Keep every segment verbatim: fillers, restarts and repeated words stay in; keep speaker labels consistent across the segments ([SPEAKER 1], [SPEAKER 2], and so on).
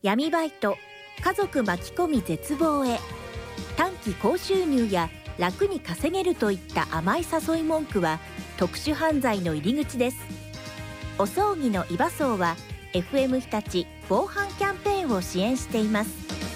[SPEAKER 1] 闇バイト、家族巻き込み絶望へ、短期高収入や楽に稼げるといった甘い誘い文句は特殊犯罪の入り口です。お葬儀のイバソーは エフエム 日立防犯キャンペーンを支援しています。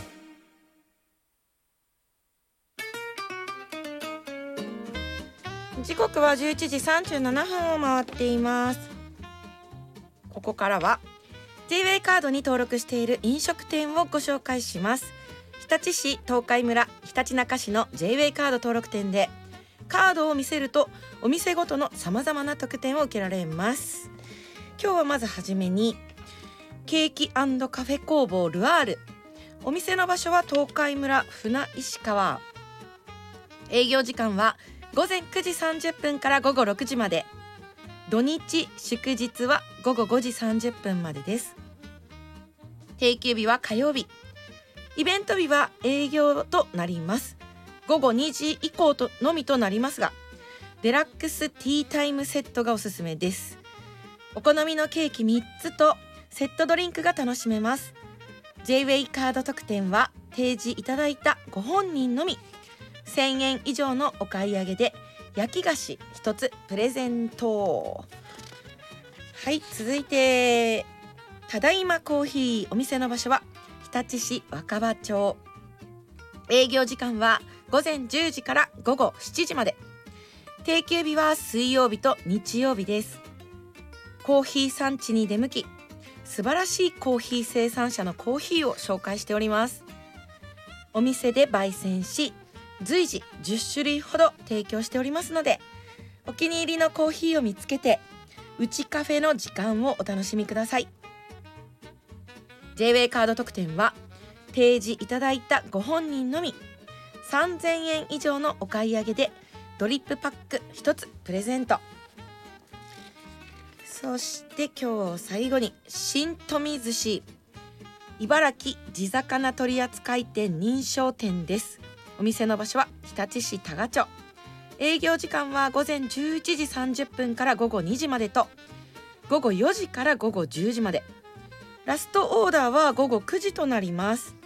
[SPEAKER 2] 時刻はじゅういちじさんじゅうななふんを回っています。ここからは ジェイウェイ カードに登録している飲食店をご紹介します。日立市東海村ひたちなか市の ジェイウェイ カード登録店でカードを見せるとお店ごとのさまざまな特典を受けられます。今日はまずはじめにケーキ&カフェ工房ルアール、お店の場所は東海村船石川、営業時間はごぜんくじさんじゅっぷんからごごろくじまで、土日祝日はごごごじさんじゅっぷんまでです。定休日は火曜日、イベント日は営業となります。ごごにじ以降とのみとなりますが、デラックスティータイムセットがおすすめです。お好みのケーキみっつとセットドリンクが楽しめます。 ジェイウェイ カード特典は提示いただいたご本人のみ、せんえん以上のお買い上げで焼き菓子ひとつプレゼント。はい、続いてただいまコーヒー、お店の場所は日立市若葉町、営業時間はごぜんじゅうじからごごしちじまで、定休日は水曜日と日曜日です。コーヒー産地に出向き、素晴らしいコーヒー生産者のコーヒーを紹介しております。お店で焙煎し随時じゅっしゅるいほど提供しておりますので、お気に入りのコーヒーを見つけてうちカフェの時間をお楽しみください。 ジェイウェイ カード特典は提示いただいたご本人のみ、さんぜんえん以上のお買い上げでドリップパックひとつプレゼント。そして今日最後に新富寿司茨城地魚取扱店認証店です。お店の場所は日立市多賀町、営業時間はごぜんじゅういちじさんじゅっぷんからごごにじまでとごごよじからごごじゅうじまで、ラストオーダーはごごくじとなります。